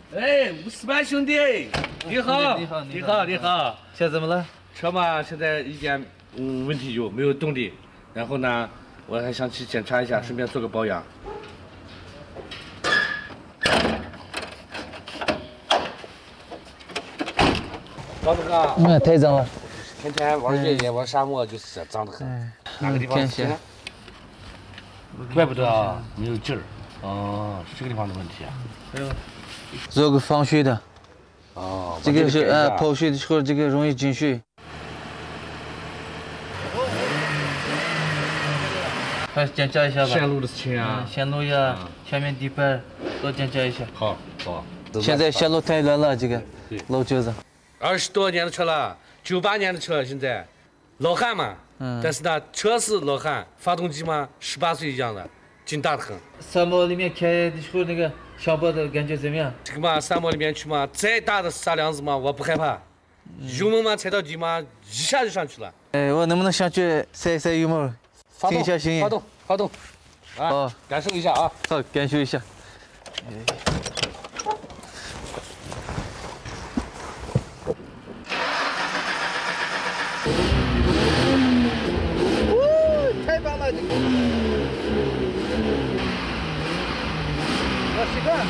哎，吴斯班兄弟，你好，你好。 现在怎么了？ 车嘛，现在一点问题有，没有动力。然后呢，我还想去检查一下，顺便做个保养。高总啊， 太脏了。 天天玩越野，玩沙漠就是脏得很。哪个地方行？怪不得啊，没有劲儿。哦，是这个地方的问题啊。 还有，做个防水的。 哦， 这个是泡水的时候，这个容易进水。快检查一下吧。 线路的事情啊。 线路呀，前面底盘都检查一下。 好。 现在线路太乱了，这个老车子。 20多年的车了，98年的车，现在老汉嘛。但是呢，车是老汉，发动机嘛，18岁一样的，劲大得很。 沙漠里面开的时候，那个上坡的感觉怎么样？ 这个嘛，沙漠里面去嘛，再大的沙梁子嘛，我不害怕。油门嘛，踩到底嘛，一下就上去了。 哎，我能不能上去塞一塞油门？静下心。 发动。啊，感受一下啊。 好，感受一下。太棒了！我习惯。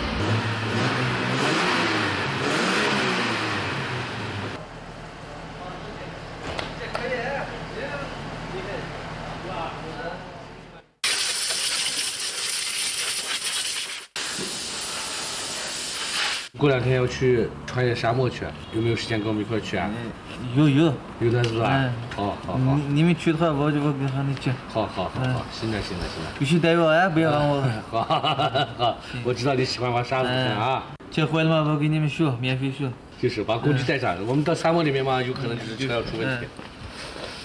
过2天要去穿越沙漠去，有没有时间跟我们一块去啊？有的是吧？好。 你们去的话，我跟上你去。 好，行了。 必须带我啊，不要让我。 好，我知道你喜欢玩沙子啊。 车坏了嘛，我给你们修，免费修。 就是把工具带上，我们到沙漠里面嘛，有可能就是车要出问题。